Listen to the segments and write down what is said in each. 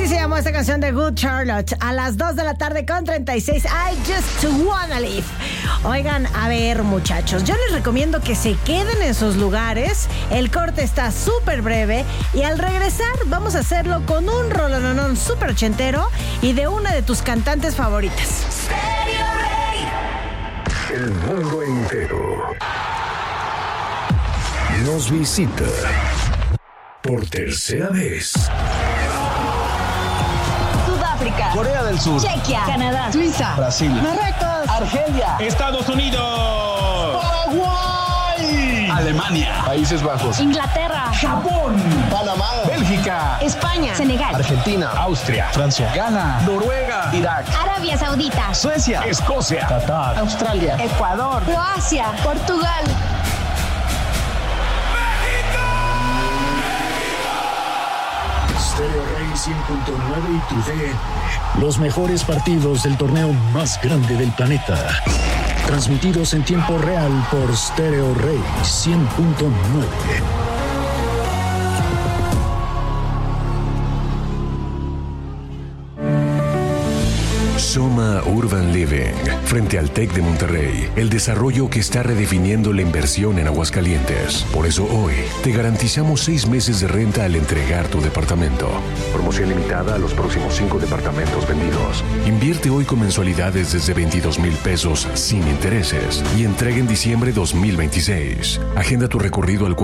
se llamó esta canción de Good Charlotte. A las 2 de la tarde con 36. I just wanna live. Oigan, a ver, muchachos, yo les recomiendo que se queden en sus lugares. El corte está súper breve. Y al regresar vamos a hacerlo con un rolononón súper ochentero y de una de tus cantantes favoritas. El mundo entero nos visita por tercera vez. Sudáfrica, Corea del Sur, Chequia, Canadá, Suiza, Brasil, Marruecos, Argelia, Estados Unidos, Paraguay, Alemania, Países Bajos, Inglaterra, Japón, Panamá, Bélgica, España, Senegal, Argentina, Austria, Francia, Ghana, Noruega, Irak, Arabia Saudita, Suecia, Escocia, Qatar, Australia, Ecuador, Croacia, Portugal. Stereo Rey 100.9 y tu DN. Los mejores partidos del torneo más grande del planeta. Transmitidos en tiempo real por Stereo Rey 100.9. Soma Urban Living, frente al TEC de Monterrey, el desarrollo que está redefiniendo la inversión en Aguascalientes. Por eso hoy te garantizamos 6 meses de renta al entregar tu departamento. Promoción limitada a los próximos 5 departamentos vendidos. Invierte hoy con mensualidades desde 22,000 pesos sin intereses y entrega en diciembre 2026. Agenda tu recorrido al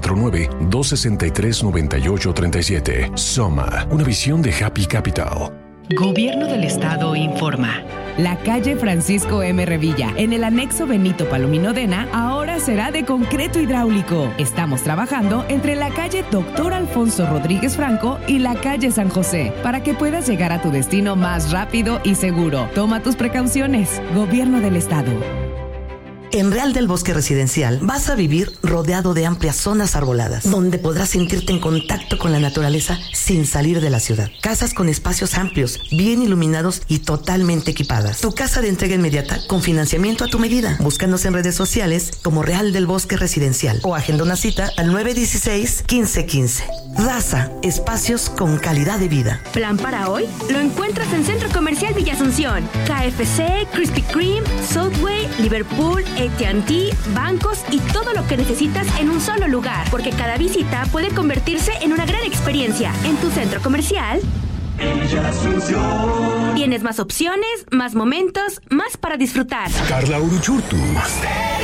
449-263-9837. Soma, una visión de Happy Capital. Gobierno del Estado informa. La calle Francisco M. Revilla, en el anexo Benito Palomino Dena, ahora será de concreto hidráulico. Estamos trabajando entre la calle Dr. Alfonso Rodríguez Franco y la calle San José, para que puedas llegar a tu destino más rápido y seguro. Toma tus precauciones. Gobierno del Estado. En Real del Bosque Residencial vas a vivir rodeado de amplias zonas arboladas, donde podrás sentirte en contacto con la naturaleza sin salir de la ciudad. Casas con espacios amplios, bien iluminados y totalmente equipadas. Tu casa de entrega inmediata con financiamiento a tu medida. Búscanos en redes sociales como Real del Bosque Residencial o agenda una cita al 916-1515. Raza, espacios con calidad de vida. Plan para hoy lo encuentras en Centro Comercial Villa Asunción. KFC, Krispy Kreme, Subway, Liverpool, AT&T, bancos y todo lo que necesitas en un solo lugar, porque cada visita puede convertirse en una gran experiencia. En tu centro comercial Villa Asunción tienes más opciones, más momentos, más para disfrutar. Carla Uruchurtu.